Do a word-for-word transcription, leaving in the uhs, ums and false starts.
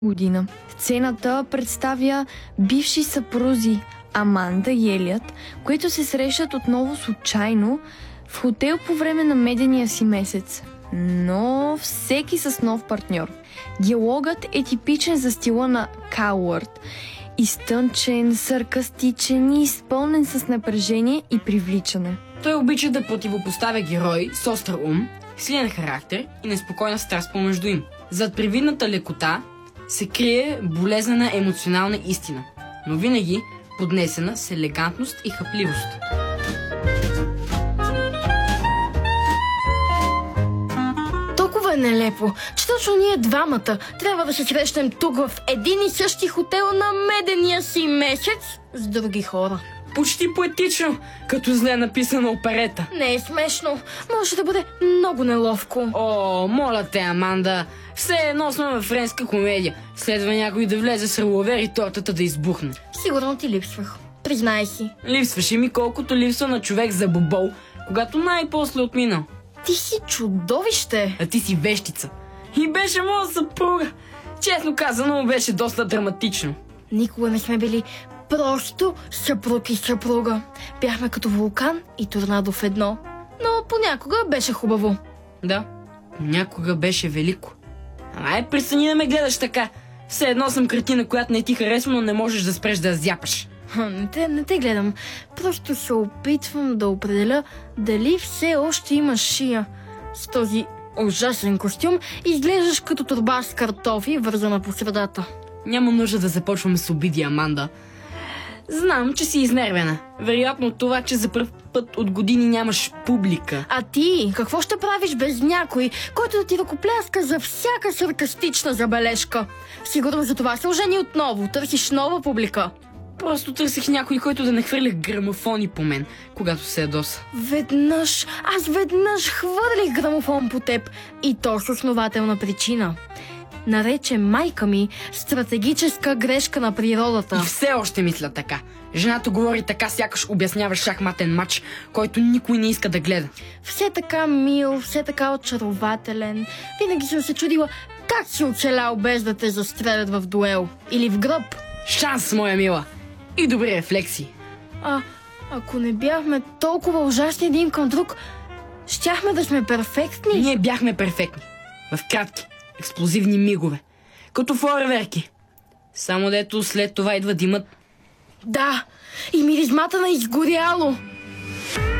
година. Сцената представя бивши съпрузи Аманда и Елиот, които се срещат отново случайно в хотел по време на медения си месец, но всеки с нов партньор. Диалогът е типичен за стила на Кауърт, изтънчен, саркастичен и изпълнен с напрежение и привличане. Той обича да противопоставя герои с остър ум, силен характер и неспокойна страст помежду им. Зад привидната лекота се крие болезнена емоционална истина, но винаги поднесена с елегантност и хапливост. Толкова е нелепо, че точно ние двамата трябва да се срещнем тук в един и същи хотел на медения си месец с други хора. Почти поетично, като зле написана оперета. Не е смешно. Може да бъде много неловко. О, моля те, Аманда. Все едно сме във френска комедия. Следва някой да влезе с револвер и тортата да избухне. Сигурно ти липсвах. Признай си. Липсваше ми колкото липсва на човек за бобол, когато най-после отминал. Ти си чудовище. А ти си вещица. И беше моя съпруга. Честно казано, беше доста драматично. Никога не сме били просто съпруг и съпруга. Бяхме като вулкан и торнадо в едно. Но понякога беше хубаво. Да, понякога беше велико. Ама е, престани да ме гледаш така. Все едно съм картина, която не ти харесва, но не можеш да спреш да я зяпаш. Не те, не те гледам. Просто се опитвам да определя дали все още имаш шия. С този ужасен костюм изглеждаш като торба с картофи, вързана по средата. Няма нужда да започваме с обиди, Аманда. Знам, че си изнервена. Вероятно от това, че за пръв път от години нямаш публика. А ти, какво ще правиш без някой, който да ти ръкопляска за всяка саркастична забележка? Сигурно за това се ожени отново. Търсиш нова публика. Просто търсих някой, който да не хвърля грамофони по мен, когато се ядоса. Веднъж, аз веднъж хвърлих грамофон по теб. И то с основателна причина. Нарече майка ми стратегическа грешка на природата. И все още мисля така. Жената говори така, сякаш обяснява шахматен матч, който никой не иска да гледа. Все така мил, все така очарователен. Винаги съм се чудила как си оцелял без да те застрелят в дуел. Или в гръб. Шанс, моя мила. И добри рефлекси. А, ако не бяхме толкова ужасни един към друг, щяхме да сме перфектни. Ние бяхме перфектни. В кратки, експлозивни мигове. Като фойерверки. Само дето след това идва димът. Да, и миризмата на изгоряло.